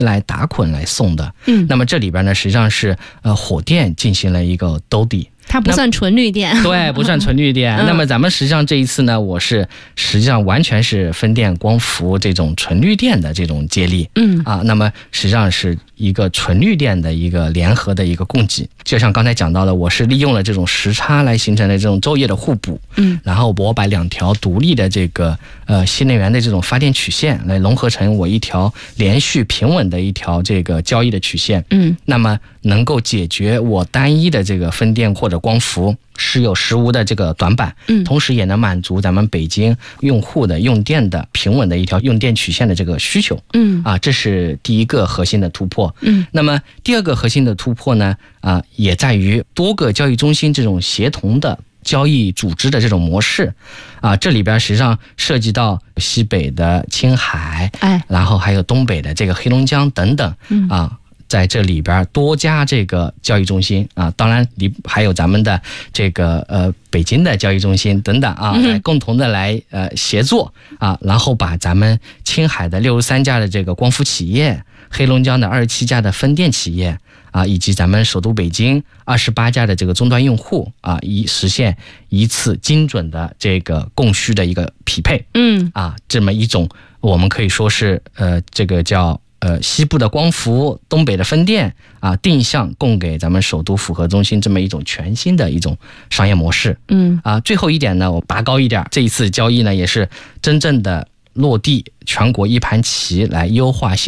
来打捆来送的。那么这里边呢，实际上是火电进行了一个兜底。 它不算纯绿电， 对，不算纯绿电。那么咱们实际上这一次呢，我是实际上完全是风电、光伏这种纯绿电的这种接力。那么实际上是一个纯绿电的一个联合的一个供给。就像刚才讲到的，我是利用了这种时差来形成的这种昼夜的互补。然后我把2条独立的这个新能源的这种发电曲线来融合成我一条连续平稳的一条这个交易的曲线。那么能够解决我单一的这个风电或者光伏时有时无的这个短板，同时也能满足咱们北京用户的用电的平稳的一条用电曲线的这个需求。这是第一个核心的突破。那么第二个核心的突破呢，也在于多个交易中心这种协同的交易组织的这种模式。这里边实际上涉及到西北的青海，然后还有东北的这个黑龙江等等。在这里边多家这个交易中心当然还有咱们的这个北京的交易中心等等来共同的来协作然后把咱们青海的63家的这个光伏企业，黑龙江的27家的风电企业以及咱们首都北京28家的这个终端用户实现一次精准的这个供需的一个匹配。这么一种我们可以说是这个叫西部的光伏，东北的风电定向供给咱们首都复合中心这么一种全新的一种商业模式。最后一点呢，我拔高一点，这一次交易呢也是真正的落地全国一盘棋来优化